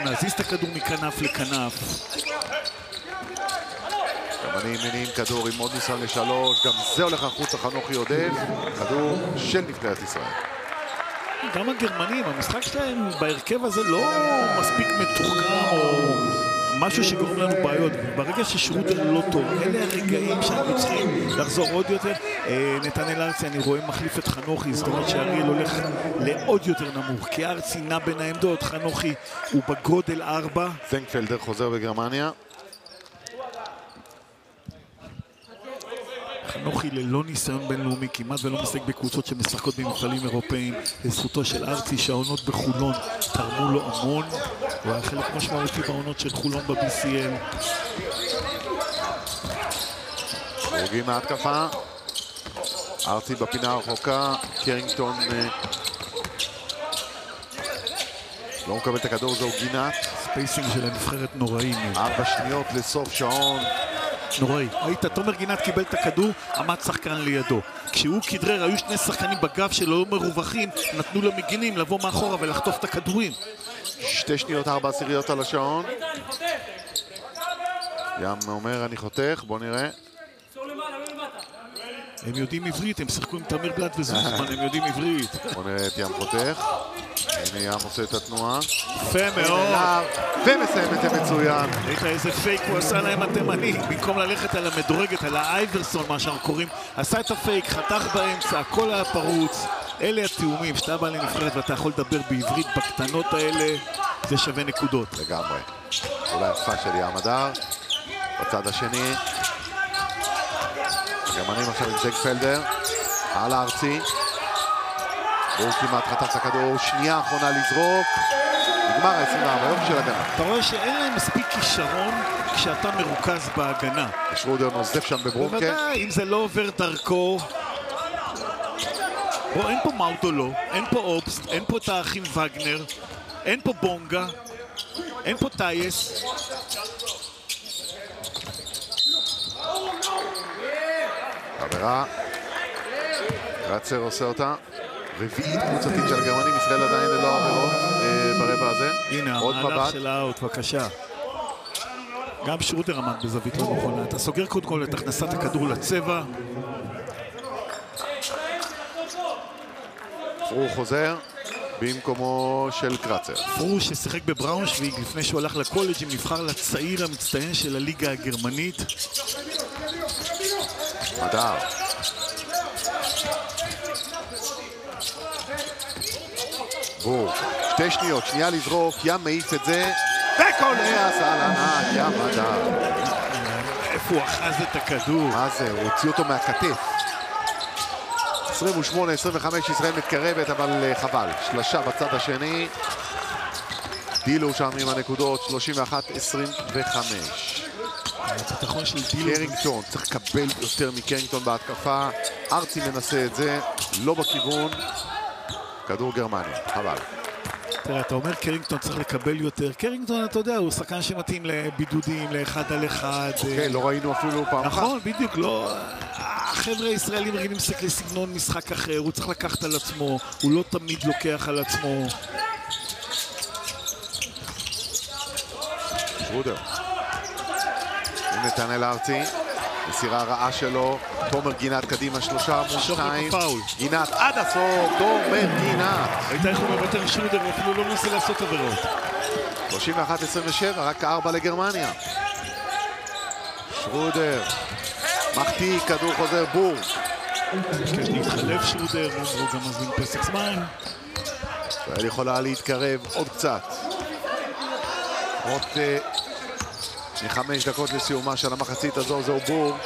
להזיז את הכדור מכנף לכנף. גרמנים מניעים כדור עם עוד ניסיון לשלוש, גם זה הולך החוצה, חנוכי עודף, כדור של נבחרת ישראל. גם הגרמנים, המשחק שלהם בהרכב הזה לא מספיק מתוחכם או משהו שגורם לנו בעיות. ברגע ששרודר לא טוב, אלה הרגעים שאנחנו צריכים לחזור עוד יותר. נתנאל ארצי, אני רואה מחליף את חנוכי, זאת אומרת שאריאל הולך לעוד יותר נמוך, כי ארצי נע בין העמדות, חנוכי הוא בגודל 4. זנגפלדר חוזר בגרמניה. חנוכי ללא ניסיון בינלאומי, כמעט ולא משחק בקבוצות שמשחקות במפעלים אירופאים. לזכותו של ארצי שהעונות בחולון תרמו לו המון, הוא היה חלק משמעותי בעונות של חולון ב-BCL. רוגים מההתקפה, ארצי בפינה הרחוקה, קרינגטון לא מקבל את הכדור, זהו גינת. ספייסינג של הנבחרת נוראי. 4 שניות לסוף שעון. נוראי. היית, תומר גינת קיבל את הכדור, עמד שחקן לידו. כשהוא כדרר, היו שני שחקנים בגב שלו לא מרווחים, נתנו למגינים לבוא מאחורה ולחטוף את הכדורים. 2 שניות 4 עשיריות על השעון. ים אומר אני חותך, בוא נראה. הם יודעים עברית, הם שיחקו עם תמיר בלט וזוזמן, הם יודעים עברית. בוא נראה את ים חותך. הנה ים עושה את התנועה. יפה מאוד. ומסיים את המצוין. ראית איזה פייק הוא עשה להם התימני. במקום ללכת על המדורגת, על האייברסון, מה שאנחנו קוראים, עשה את הפייק, חתך באמצע, הכל היה פרוץ. אלה התיאומים, שאתה בא לנבחרת ואתה יכול לדבר בעברית בקטנות האלה, זה שווה נקודות. לגמרי. אולי יפה של ים הדר. בצד השני. גרמנים עכשיו עם זנגפלדר. על הארצי. הוא כמעט חטף את הכדור, שנייה האחרונה לזרוק. נגמר ה-24, יום של הגנה. אתה רואה שאין להם מספיק כישרון כשאתה מרוכז בהגנה. שרודר נוזף שם בברונקה. בוודאי, אם זה לא עובר דרכו. בוא, אין פה מאוטולו, אין פה אובסט, אין פה את האחים וגנר, אין פה בונגה, אין פה טייס. חברה. רצר עושה אותה. רביעית קבוצתית של הגרמנים, ישראל עדיין ללא עבירות ברבע הזה. הנה, המהלך של האוט, בבקשה. גם שרודר עמד בזווית לא נכונה. אתה סוגר קודם כל את הכנסת הכדור לצבע. פרו חוזר במקומו של קרצר. פרו ששיחק בבראונשוויג לפני שהוא הלך לקולג'ים, נבחר לצעיר המצטיין של הליגה הגרמנית. מדר. בור, 2 שניות, שנייה לזרוק, ים מעיף את זה, וקולע סלנה, ים מדר. איפה הוא אחז את הכדור? מה זה? הוא הוציא אותו מהכתף. 28-25, ישראל מתקרבת, אבל חבל. שלשה בצד השני. דילו שם עם הנקודות, 31-25. הביטחון של דילו. קרינגטון, צריך לקבל יותר מקרינגטון בהתקפה. ארצי מנסה את זה, לא בכיוון. כדור גרמניה, חבל. תראה, אתה אומר קרינגטון צריך לקבל יותר. קרינגטון, אתה יודע, הוא שחקן שמתאים לבידודים, לאחד על אחד. כן, לא ראינו אפילו פעם אחת. נכון, בדיוק, לא... החבר'ה הישראלים רגילים לסגנון משחק אחר, הוא צריך לקחת על עצמו, הוא לא תמיד לוקח על עצמו. שרודר. נתנאל ארצי, מסירה רעה שלו, תומר גינת קדימה 3-2, גינת עד הסוף, תומר גינת. ראית איך הוא מוותר שרודר, הוא אפילו לא מנסה לעשות עבירות. 31-27, רק 4 לגרמניה. שרודר, מחטיא, כדור חוזר, בור. ביקש להתחלף שרודר, הוא גם מזמין פסק זמן. ישראל יכולה להתקרב עוד קצת. עוד 5 דקות לסיומה של המחצית הזו, זהו בור.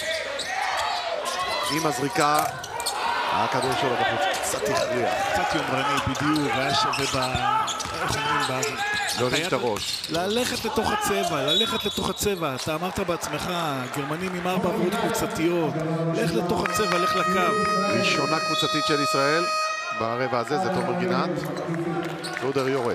עם הזריקה, הכדור שלו בחוץ, קצת הכריע. קצת יומרני, בדיוק, היה שווה איך אומרים להוריד את הראש. ללכת לתוך הצבע, אתה אמרת בעצמך, גרמנים עם 4 עבירות קבוצתיות, לך לתוך הצבע, לך לקו. ראשונה קבוצתית של ישראל, ברבע הזה זה תומר גינת, שרודר יורד.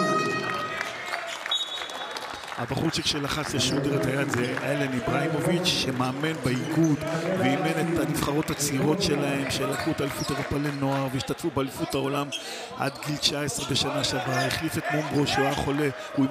הבחורצ'יק שלחץ לשרודר את היד זה אלן איברהימוביץ' שמאמן באיגוד ואימן את הנבחרות הצעירות שלהם שלקחו את אליפות אירופה לנוער והשתתפו באליפות העולם עד גיל 19 בשנה שעברה. החליף את מומברו שהוא היה חולה, הוא